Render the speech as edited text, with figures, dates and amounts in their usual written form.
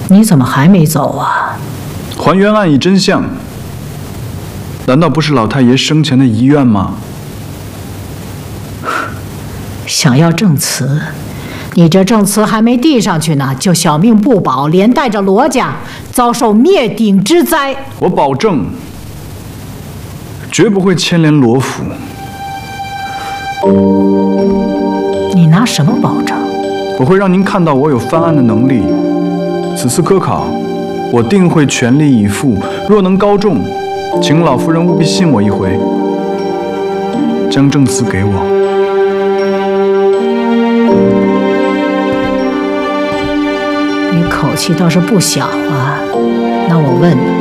你怎么还没走啊？ 还原案以真相，难道不是老太爷生前的遗愿吗？ 想要证词，你这证词还没递上去呢，就小命不保，连带着罗家遭受灭顶之灾。 我保证，绝不会牵连罗府。 你拿什么保证？ 我会让您看到我有翻案的能力。此次科考，我定会全力以赴。若能高中，请老夫人务必信我一回，将证词给我。 你口气倒是不小啊。那我问你，